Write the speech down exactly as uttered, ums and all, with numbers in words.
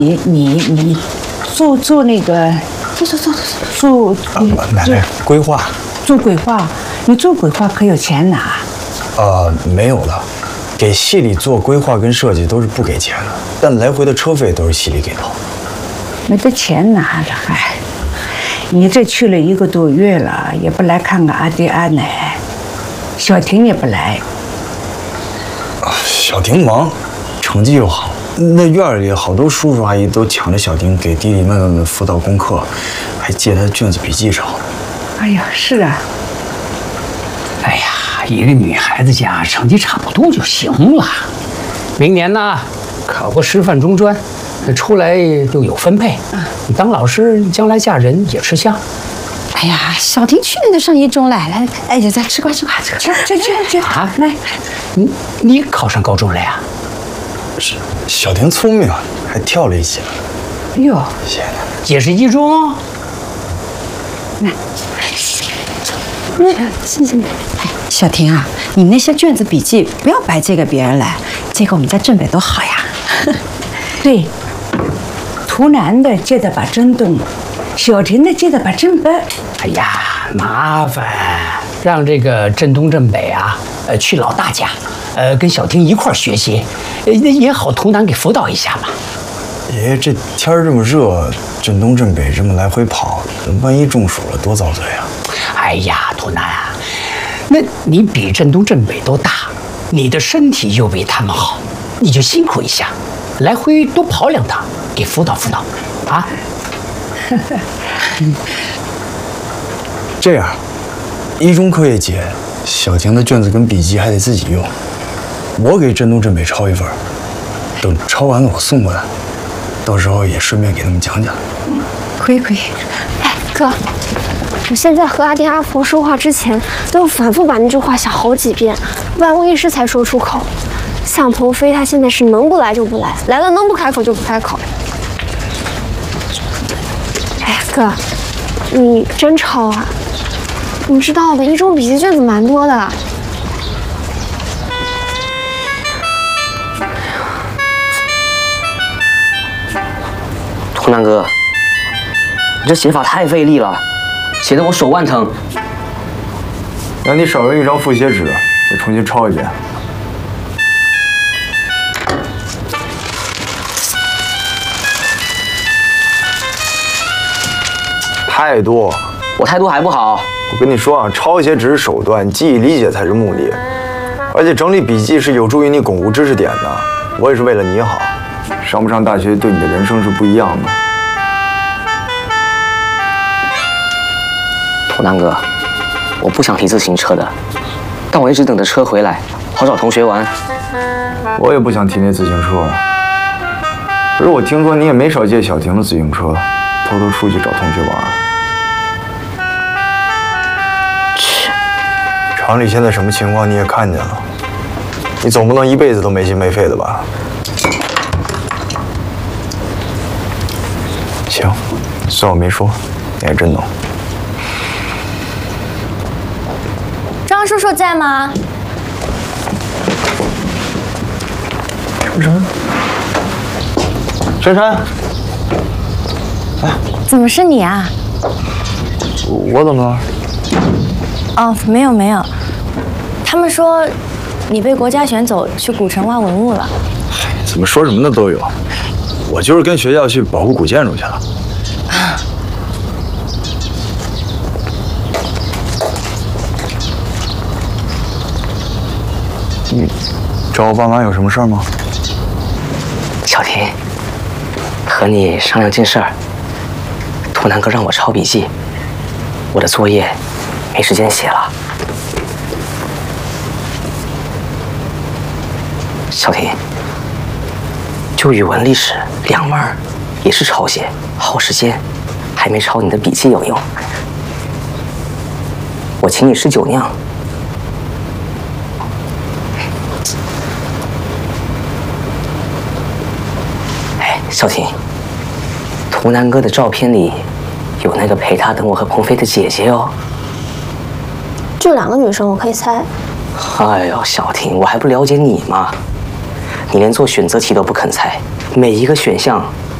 你你你做做那个做做做做做奶奶规划做规划，你做规划可有钱拿？ 呃，没有了。给戏里做规划跟设计都是不给钱的，但来回的车费都是戏里给的。 没得钱拿了，哎，你这去了一个多月了，也不来看看阿爹阿奶，小婷也不来。 小婷忙，成绩又好，那院里好多叔叔阿姨都抢着小婷给弟弟妹妹们辅导功课，还借她卷子笔记啥的。 哎呀，是啊。 哎呀。一个女孩子家成绩差不多就行了，明年呢考个师范中专，出来就有分配。你当老师，将来嫁人也吃香。 哎呀，小婷去年就上一中了，来，哎呀，咱吃瓜吃瓜吃瓜， 去去去去啊！来，你你考上高中了呀？ 是，小婷聪明，还跳了一节。 哎呦， 谢谢奶奶。 也是一中。 来。 那谢谢你。哎，小婷啊，你那些卷子笔记不要白借给别人来，借给我们家正北多好呀。 对，图南的借的把真东，小婷的借的把真北。 哎呀，麻烦，让这个镇东镇北啊，呃，去老大家，呃，跟小婷一块儿学习，呃，也好图南给辅导一下嘛。 爷爷，这天儿这么热，镇东镇北这么来回跑，万一中暑了多遭罪啊！ 哎呀，图南啊，那你比镇东镇北都大，你的身体又比他们好，你就辛苦一下，来回多跑两趟，给辅导辅导，啊。 这样，一中课业结，小婷的卷子跟笔记还得自己用，我给镇东镇北抄一份，等抄完了我送过来，到时候也顺便给他们讲讲。 可以可以。 哎，哥。我现在和阿爹阿婆说话之前，都要反复把那句话想好几遍，万无一失才说出口。像鹏飞，他现在是能不来就不来，来了能不开口就不开口。哎，哥，你真抄啊？你知道的，一中笔记卷子蛮多的。 图南哥，你这写法太费力了。写得我手腕疼， 让你少用一张复写纸，再重新抄一遍。太多， 我态度还不好。 我跟你说啊，抄写只是手段，记忆理解才是目的。而且整理笔记是有助于你巩固知识点的。我也是为了你好，上不上大学对你的人生是不一样的。 图南哥，我不想提自行车的，但我一直等着车回来，好找同学玩。 我也不想提那自行车，可是我听说你也没少借小婷的自行车，偷偷出去找同学玩。 切， 厂里现在什么情况你也看见了，你总不能一辈子都没心没肺的吧？行，算我没说，你还真懂。 张叔叔在吗？ 珊珊，珊珊，哎， 怎么是你啊？ 我怎么了？ 哦，没有没有，他们说你被国家选走去古城挖文物了。 怎么说什么的都有，我就是跟学校去保护古建筑去了。你找我爸妈有什么事儿吗？ 小婷，和你商量件事儿。图南哥让我抄笔记，我的作业没时间写了。小婷，就语文、历史两门也是抄写，耗时间，还没抄你的笔记有用。我请你吃酒酿。小婷，图南哥的照片里有那个陪他等我和鹏飞的姐姐哦。 就两个女生，我可以猜。 哎呦，小婷，我还不了解你吗？你连做选择题都不肯猜，每一个选项